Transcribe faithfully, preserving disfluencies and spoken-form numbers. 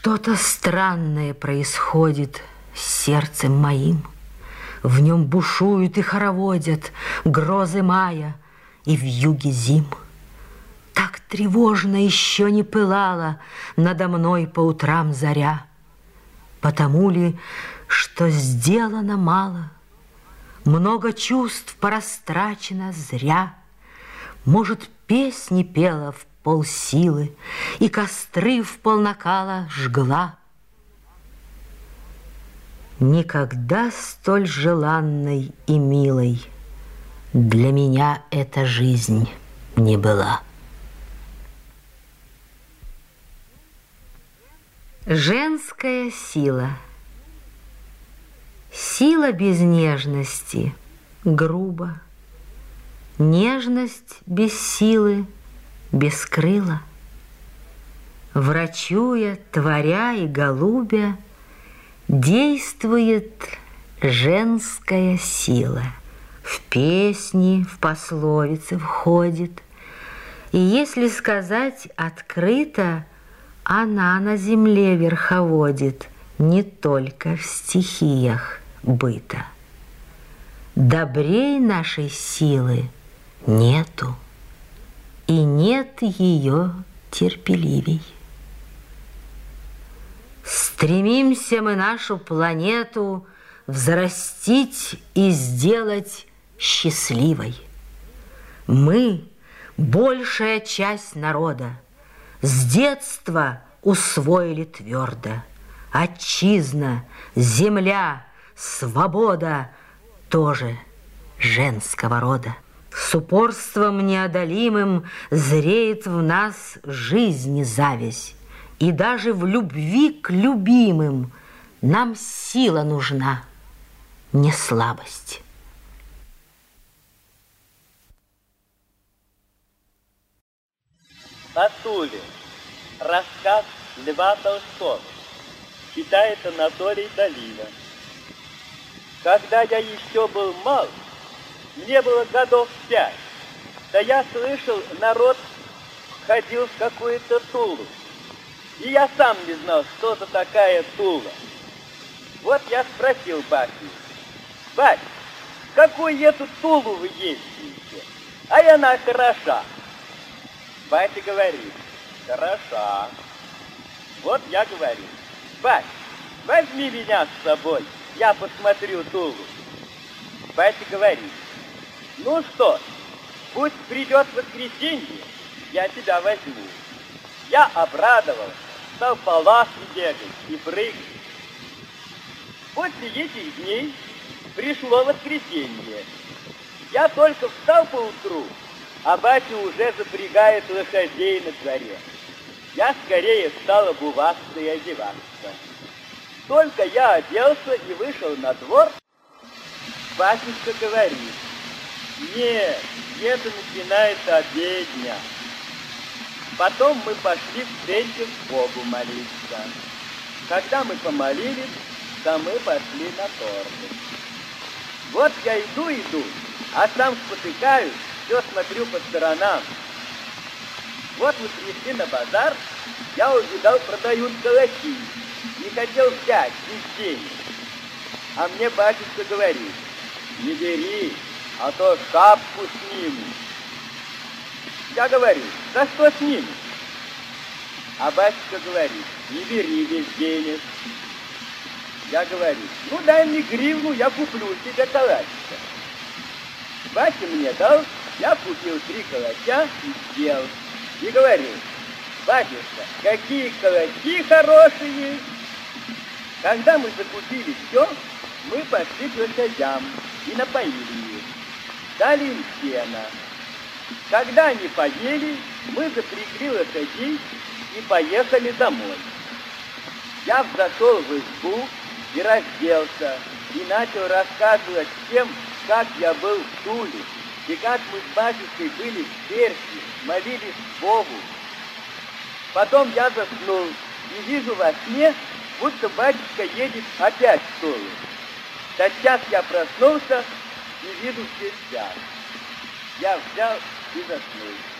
Что-то странное происходит с сердцем моим. В нем бушуют и хороводят грозы мая и вьюги зим. Так тревожно еще не пылала надо мной по утрам заря. Потому ли, что сделано мало, много чувств порастрачено зря. Может, песни пела в полсилы и костры в полнакала жгла. Никогда столь желанной и милой для меня эта жизнь не была. Женская сила. Сила без нежности грубо, нежность без силы без крыла. Врачуя, творя и голубя, действует женская сила. В песни, в пословицы входит. И если сказать открыто, она на земле верховодит не только в стихиях быта. Добрей нашей силы нету, и нет ее терпеливей. Стремимся мы нашу планету взрастить и сделать счастливой. Мы, большая часть народа, с детства усвоили твердо: отчизна, земля, свобода тоже женского рода. С упорством неодолимым зреет в нас жизни зависть, и даже в любви к любимым нам сила нужна, не слабость. О Туле. Рассказ Льва Толстого. Читает Анатолий Долина. Когда я еще был мал, мне было годов пять, да я слышал, народ ходил в какую-то Тулу. И я сам не знал, что это такая Тула. Вот я спросил батю: бать, какую эту Тулу вы ездите? А и она хороша. Батя говорит: хороша. Вот я говорю: бать, возьми меня с собой, я посмотрю Тулу. Батя говорит: ну что, пусть придет воскресенье, я тебя возьму. Я обрадовался, стал по лавке бегать и прыгать. После этих дней пришло воскресенье. Я только встал поутру, а батя уже запрягает лошадей на дворе. Я скорее стал обуваться и одеваться. Только я оделся и вышел на двор, батюшка говорит: нет, это начинается обедня. Потом мы пошли в церковь Богу молиться. Когда мы помолились, то мы пошли на торг. Вот я иду, иду, а сам спотыкаюсь, все смотрю по сторонам. Вот мы пришли на базар, я увидал, продают калачи. Не хотел взять, без денег. А мне батюшка говорит: не бери, а то шапку сниму. Я говорю: за что сниму? А батюшка говорит: не бери без денег. Я говорю: ну дай мне гривну, я куплю себе калачика. Батя мне дал, я купил три калача и съел. И говорю: батюшка, какие калачи хорошие. Когда мы закупили все, мы пошли к лошадям и напоили их. Дали им сено. Когда они поели, мы запрягли лошадей и поехали домой. Я взошел в избу и разделся, и начал рассказывать всем, как я был в Туле, и как мы с батюшкой были в церкви, молились Богу. Потом я заснул и вижу во сне, будто батюшка едет опять в Тулу. Тотчас я проснулся и вижу, все спят. Я взял и заснул.